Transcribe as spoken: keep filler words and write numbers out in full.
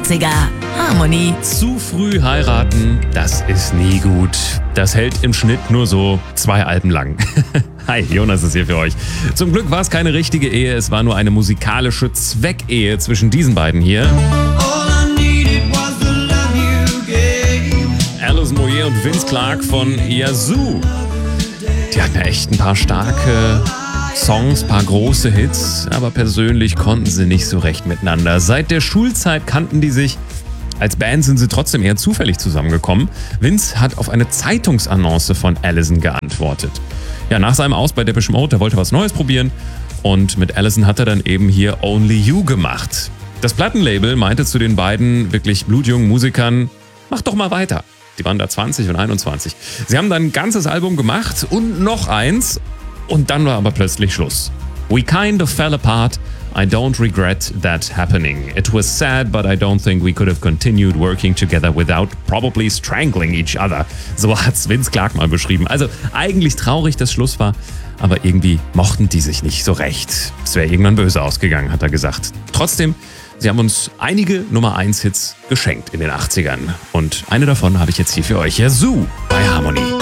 achtziger. Harmony. Zu früh heiraten, das ist nie gut. Das hält im Schnitt nur so zwei Alben lang. Hi, Jonas ist hier für euch. Zum Glück war es keine richtige Ehe, es war nur eine musikalische Zweckehe zwischen diesen beiden hier. Alison Moyet und Vince Clarke von Yazoo. Die hatten ja echt ein paar starke Songs, paar große Hits, aber persönlich konnten sie nicht so recht miteinander. Seit der Schulzeit kannten die sich. Als Band sind sie trotzdem eher zufällig zusammengekommen. Vince hat auf eine Zeitungsannonce von Alison geantwortet. Ja, nach seinem Aus bei Depeche Mode, der wollte was Neues probieren und mit Alison hat er dann eben hier Only You gemacht. Das Plattenlabel meinte zu den beiden wirklich blutjungen Musikern, mach doch mal weiter. Die waren da zwanzig und einundzwanzig. Sie haben dann ein ganzes Album gemacht und noch eins und dann war aber plötzlich Schluss. We kind of fell apart. I don't regret that happening. It was sad, but I don't think we could have continued working together without probably strangling each other. So hat's Vince Clarke mal beschrieben. Also eigentlich traurig, dass Schluss war, aber irgendwie mochten die sich nicht so recht. Es wäre irgendwann böse ausgegangen, hat er gesagt. Trotzdem, sie haben uns einige Nummer eins Hits geschenkt in den achtzigern. Und eine davon habe ich jetzt hier für euch. Yazoo bei Harmony.